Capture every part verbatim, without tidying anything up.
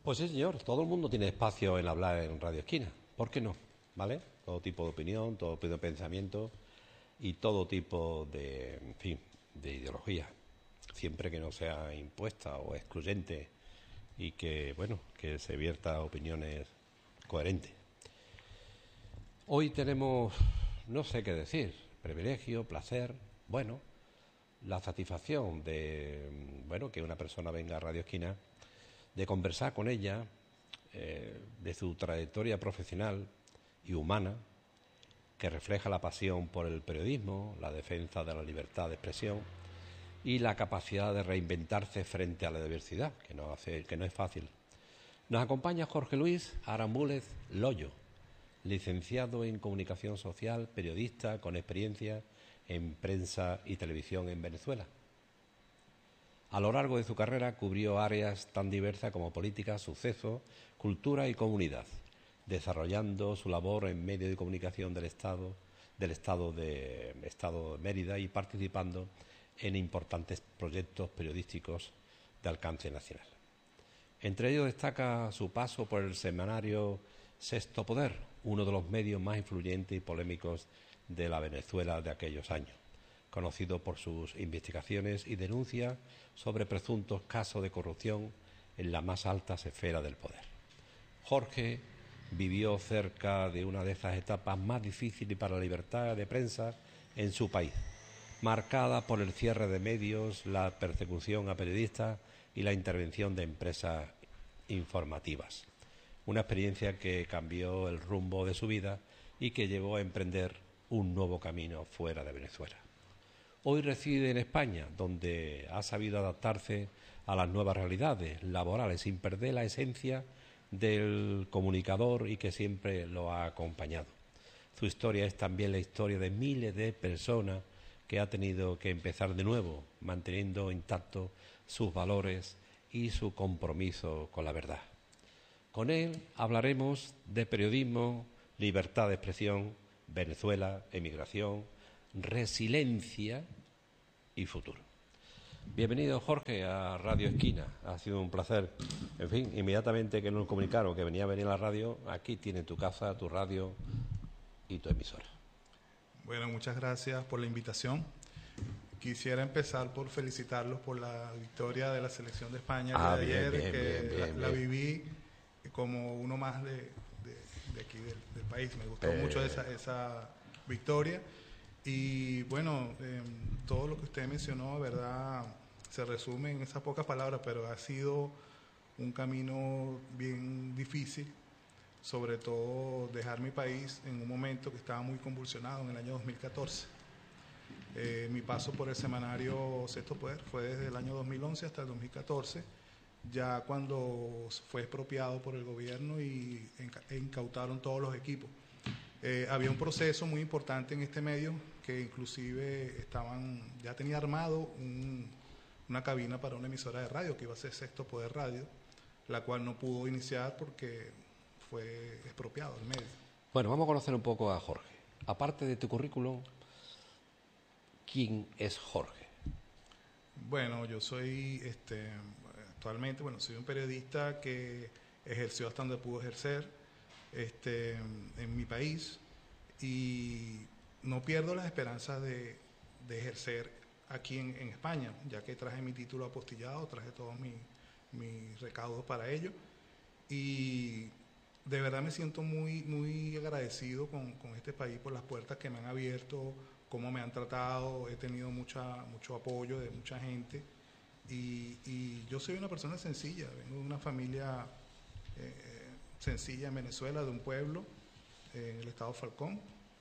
Pues sí, señor, todo el mundo tiene espacio en hablar en Radio Esquina. ¿Por qué no? ¿Vale? Todo tipo de opinión, todo tipo de pensamiento y todo tipo de, en fin, de ideología. Siempre que no sea impuesta o excluyente y que, bueno, que se vierta opiniones coherentes. Hoy tenemos, no sé qué decir, privilegio, placer, bueno, la satisfacción de, bueno, que una persona venga a Radio Esquina, de conversar con ella eh, de su trayectoria profesional y humana, que refleja la pasión por el periodismo, la defensa de la libertad de expresión y la capacidad de reinventarse frente a la diversidad, que no, hace, que no es fácil. Nos acompaña Jorge Luis Arambúlez Loyo, licenciado en Comunicación Social, periodista con experiencia en prensa y televisión en Venezuela. A lo largo de su carrera cubrió áreas tan diversas como política, sucesos, cultura y comunidad, desarrollando su labor en medios de comunicación del Estado, del Estado de, Estado de Mérida y participando en importantes proyectos periodísticos de alcance nacional. Entre ellos destaca su paso por el semanario Sexto Poder, uno de los medios más influyentes y polémicos de la Venezuela de aquellos años, conocido por sus investigaciones y denuncias sobre presuntos casos de corrupción en las más altas esferas del poder. Jorge vivió cerca de una de esas etapas más difíciles para la libertad de prensa en su país, marcada por el cierre de medios, la persecución a periodistas y la intervención de empresas informativas. Una experiencia que cambió el rumbo de su vida y que llevó a emprender un nuevo camino fuera de Venezuela. Hoy reside en España, donde ha sabido adaptarse a las nuevas realidades laborales sin perder la esencia del comunicador y que siempre lo ha acompañado. Su historia es también la historia de miles de personas que ha tenido que empezar de nuevo, manteniendo intactos sus valores y su compromiso con la verdad. Con él hablaremos de periodismo, libertad de expresión, Venezuela, emigración, resiliencia y futuro. Bienvenido, Jorge, a Radio Esquina. Ha sido un placer. En fin, inmediatamente que nos comunicaron que venía a venir a la radio, aquí tiene tu casa, tu radio y tu emisora. Bueno, muchas gracias por la invitación. Quisiera empezar por felicitarlos por la victoria de la selección de España el ah, día de bien, ayer, bien, que bien, bien, la, la bien. viví como uno más de, de, de aquí del, del país. Me gustó Eh... mucho esa, esa victoria. Y bueno, eh, todo lo que usted mencionó, de verdad, se resume en esas pocas palabras, pero ha sido un camino bien difícil, sobre todo dejar mi país en un momento que estaba muy convulsionado en el año dos mil catorce. Eh, mi paso por el semanario Sexto Poder fue desde el año dos mil once hasta el dos mil catorce, ya cuando fue expropiado por el gobierno y incautaron todos los equipos. Eh, había un proceso muy importante en este medio que inclusive estaban, ya tenía armado un, una cabina para una emisora de radio que iba a ser Sexto Poder Radio, la cual no pudo iniciar porque fue expropiado el medio. Bueno, vamos a conocer un poco a Jorge. Aparte de tu currículum, ¿quién es Jorge? Bueno, yo soy este, actualmente, bueno, soy un periodista que ejerció hasta donde pudo ejercer este, en mi país y no pierdo las esperanzas de, de ejercer aquí en, en España, ya que traje mi título apostillado, traje todos mis mi recaudos para ello y de verdad me siento muy, muy agradecido con, con este país por las puertas que me han abierto, cómo me han tratado, he tenido mucha, mucho apoyo de mucha gente y, y yo soy una persona sencilla, vengo de una familia eh, sencilla en Venezuela, de un pueblo eh, en el estado Falcón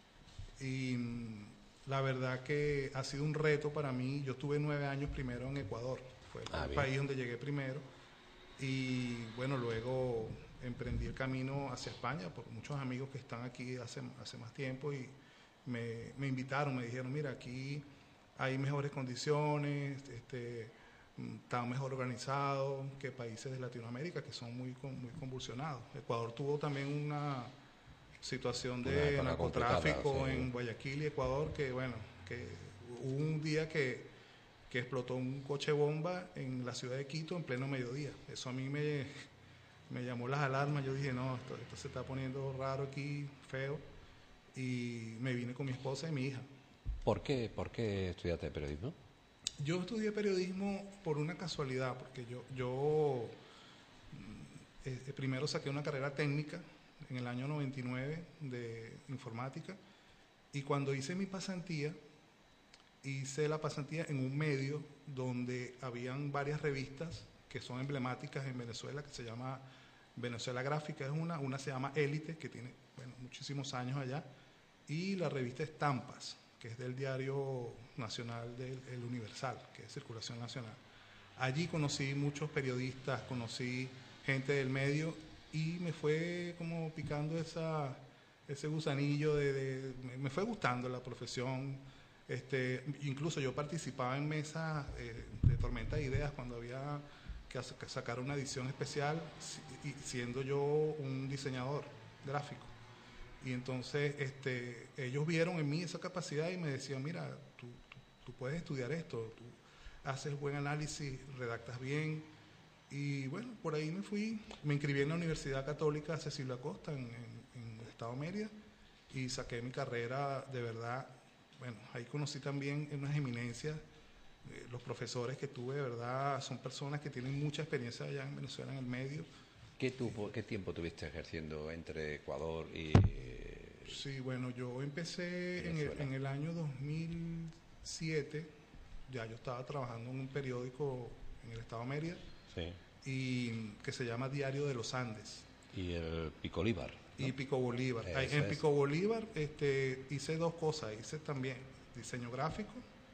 y mm, la verdad que ha sido un reto para mí. Yo estuve nueve años primero en Ecuador, fue ah, el bien. país donde llegué primero y bueno, luego emprendí el camino hacia España por muchos amigos que están aquí hace, hace más tiempo y me, me invitaron, me dijeron, mira, aquí hay mejores condiciones, este, está mejor organizado que países de Latinoamérica que son muy, muy convulsionados. Ecuador tuvo también una situación de narcotráfico sí. en Guayaquil y Ecuador, que bueno, que hubo un día que, que explotó un coche bomba en la ciudad de Quito en pleno mediodía. Eso a mí me, me llamó las alarmas, yo dije, no, esto, esto se está poniendo raro aquí, feo, y me vine con mi esposa y mi hija. ¿Por qué, por qué estudiaste periodismo? Yo estudié periodismo por una casualidad, porque yo, yo eh, primero saqué una carrera técnica en el año noventa y nueve de informática, y cuando hice mi pasantía, hice la pasantía en un medio donde habían varias revistas que son emblemáticas en Venezuela, que se llama Venezuela Gráfica, es una, una se llama Élite, que tiene bueno, muchísimos años allá, y la revista Estampas, que es del diario nacional del El Universal, que es Circulación Nacional. Allí conocí muchos periodistas, conocí gente del medio y me fue como picando esa, ese gusanillo, de, de me fue gustando la profesión. Este, incluso yo participaba en mesas eh, de tormenta de ideas cuando había que, que sacar una edición especial, si, siendo yo un diseñador gráfico. Y entonces este, ellos vieron en mí esa capacidad y me decían, mira, tú, tú, tú puedes estudiar esto, tú haces buen análisis, redactas bien. Y bueno, por ahí me fui, me inscribí en la Universidad Católica Cecilio Acosta en, en, en el Estado Mérida y saqué mi carrera de verdad. Bueno, ahí conocí también unas eminencias, eh, los profesores que tuve, de verdad, son personas que tienen mucha experiencia allá en Venezuela en el medio. ¿Qué, tuvo, ¿Qué tiempo tuviste ejerciendo entre Ecuador y...? Sí, bueno, yo empecé en el, en el año dos mil siete, ya yo estaba trabajando en un periódico en el Estado Mérida, sí. y que se llama Diario de los Andes. Y el Pico Bolívar, ¿no? Y Pico Bolívar. Eso en es. Pico Bolívar este, hice dos cosas, hice también diseño gráfico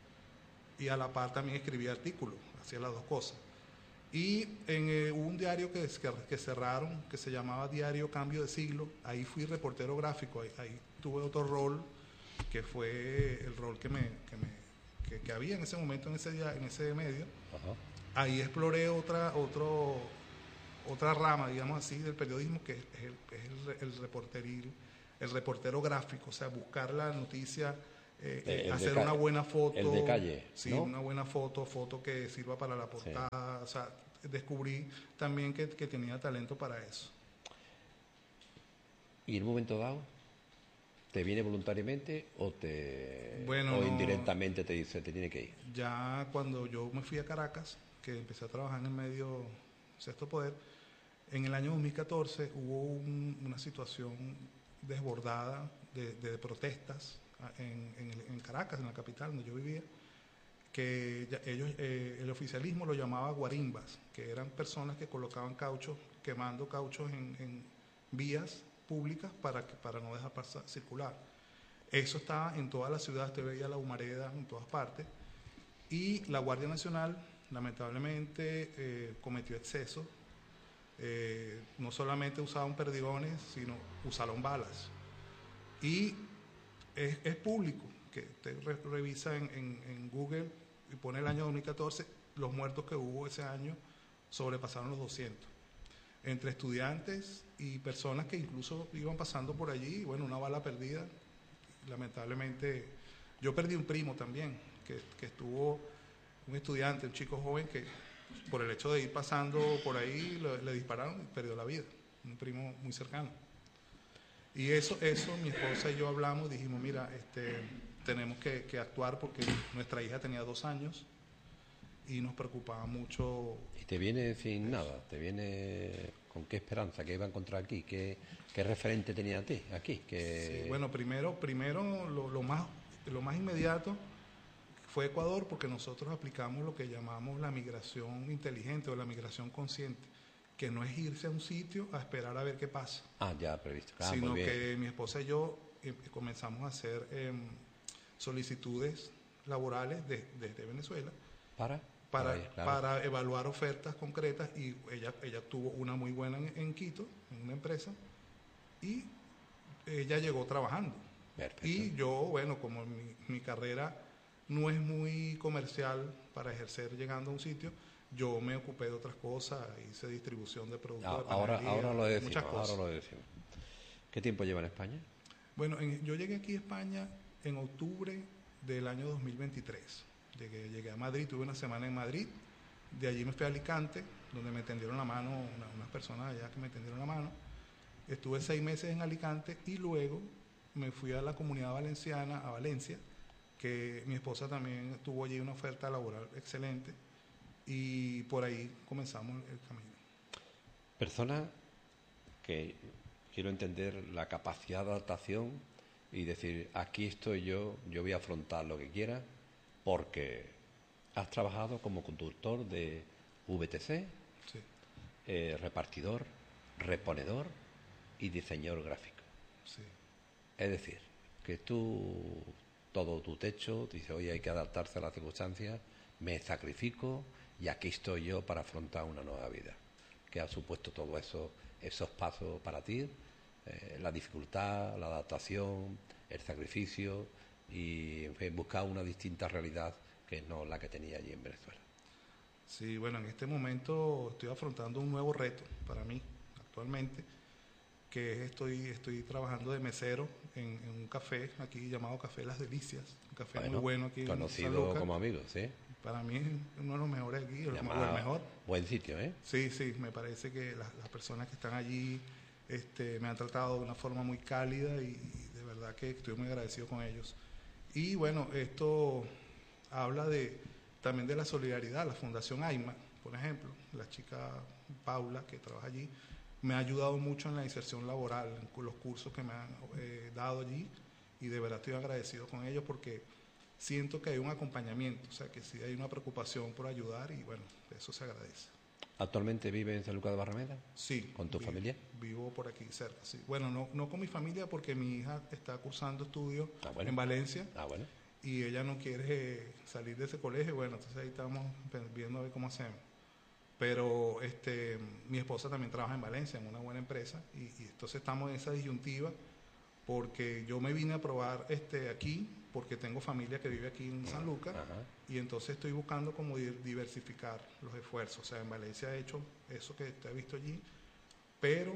y a la par también escribí artículos, hacía las dos cosas. Y en eh, un diario que, que, que cerraron, que se llamaba Diario Cambio de Siglo, ahí fui reportero gráfico, ahí, ahí tuve otro rol, que fue el rol que, me, que, me, que, que había en ese momento en ese, día, en ese medio. Ajá. Ahí exploré otra, otro, otra rama, digamos así, del periodismo, que es el, es el, el, reporteril, el reportero gráfico, o sea, buscar la noticia, eh, hacer una buena foto. El de calle, Sí, ¿no? una buena foto, foto que sirva para la portada, sí. O sea, descubrí también que, que tenía talento para eso. ¿Y en un momento dado te viene voluntariamente o te bueno, o indirectamente te dice te tiene que ir? Ya cuando yo me fui a Caracas, que empecé a trabajar en el medio Sexto Poder, en el año dos mil catorce hubo un, una situación desbordada de, de protestas en, en, el, en Caracas, en la capital donde yo vivía, que ya, ellos, eh, el oficialismo lo llamaba guarimbas, que eran personas que colocaban cauchos, quemando cauchos en, en vías públicas para, que, para no dejar pasar, circular. Eso estaba en toda la ciudad, te veía la humareda en todas partes, y la Guardia Nacional lamentablemente eh, cometió excesos, eh, no solamente usaban perdigones, sino usaron balas. Y es, es público, que usted re, revisa en, en, en Google y pone el año dos mil catorce, los muertos que hubo ese año sobrepasaron los doscientos. Entre estudiantes y personas que incluso iban pasando por allí, bueno, una bala perdida. Lamentablemente, yo perdí un primo también, que, que estuvo, un estudiante, un chico joven que por el hecho de ir pasando por ahí le, le dispararon y perdió la vida, un primo muy cercano. Y eso, eso mi esposa y yo hablamos, dijimos, mira, este, tenemos que, que actuar porque nuestra hija tenía dos años y nos preocupaba mucho. Y te viene sin nada, te viene con qué esperanza, qué iba a encontrar aquí, qué, qué referente tenía a ti aquí. Que... Sí, bueno, primero, primero lo, lo, más, lo más inmediato fue Ecuador, porque nosotros aplicamos lo que llamamos la migración inteligente o la migración consciente, que no es irse a un sitio a esperar a ver qué pasa. Ah, ya previsto. Ah, sino que mi esposa y yo eh, comenzamos a hacer eh, solicitudes laborales de, desde Venezuela. ¿Para? Para, Ahí, claro. para evaluar ofertas concretas, y ella, ella tuvo una muy buena en, en Quito, en una empresa, y ella llegó trabajando. Perfecto. Y yo, bueno, como mi, mi carrera no es muy comercial para ejercer llegando a un sitio, yo me ocupé de otras cosas, hice distribución de productos Ah, de ahora, ahora lo decimos, muchas cosas. ahora lo decimos. ¿Qué tiempo lleva en España? Bueno, en, yo llegué aquí a España en octubre del año dos mil veintitrés. Llegué, llegué a Madrid, tuve una semana en Madrid, de allí me fui a Alicante, donde me tendieron la mano, una, unas personas allá que me tendieron la mano. Estuve seis meses en Alicante y luego me fui a la Comunidad Valenciana, a Valencia, que mi esposa también tuvo allí una oferta laboral excelente y por ahí comenzamos el camino. Personas que quiero entender la capacidad de adaptación y decir, aquí estoy yo, yo voy a afrontar lo que quiera, porque has trabajado como conductor de V T C, Sí. eh, repartidor, reponedor y diseñador gráfico. Sí. Es decir, que tú, todo tu techo, dices, oye, hay que adaptarse a las circunstancias, me sacrifico y aquí estoy yo para afrontar una nueva vida. ¿Qué ha supuesto todo eso, esos pasos para ti? Eh, la dificultad, la adaptación, el sacrificio y, en fin, buscar una distinta realidad que no la que tenía allí en Venezuela. Sí, bueno, en este momento estoy afrontando un nuevo reto para mí actualmente, que es estoy, estoy trabajando de mesero en, en un café aquí llamado Café Las Delicias, un café Bueno, muy bueno aquí en San conocido Lucas. como amigo, ¿sí? Para mí es uno de los mejores aquí, el, Llama, o el mejor. Buen sitio, ¿eh? Sí, sí, me parece que las, las personas que están allí este, me han tratado de una forma muy cálida y, y de verdad que estoy muy agradecido con ellos. Y bueno, esto habla de también de la solidaridad. La Fundación AIMA, por ejemplo, la chica Paula que trabaja allí, me ha ayudado mucho en la inserción laboral, en los cursos que me han eh, dado allí, y de verdad estoy agradecido con ellos porque siento que hay un acompañamiento, o sea que sí hay una preocupación por ayudar y bueno, eso se agradece. ¿Actualmente vives en San Lucas de Barrameda? Sí. ¿Con tu vi, familia? Vivo por aquí cerca, sí. Bueno, no, no con mi familia porque mi hija está cursando estudios Ah, bueno. en Valencia. Ah, bueno. Y ella no quiere salir de ese colegio, bueno, entonces ahí estamos viendo a ver cómo hacemos. Pero este, mi esposa también trabaja en Valencia, en una buena empresa, y, y entonces estamos en esa disyuntiva porque yo me vine a probar este, aquí, porque tengo familia que vive aquí en San Lucas, Ajá. y entonces estoy buscando como diversificar los esfuerzos. O sea, en Valencia he hecho eso que te he visto allí, pero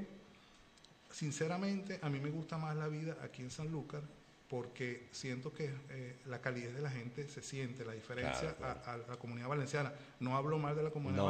sinceramente a mí me gusta más la vida aquí en San Lucas, porque siento que eh, la calidez de la gente se siente, la diferencia Claro, claro. A, a la comunidad valenciana. No hablo mal de la comunidad No,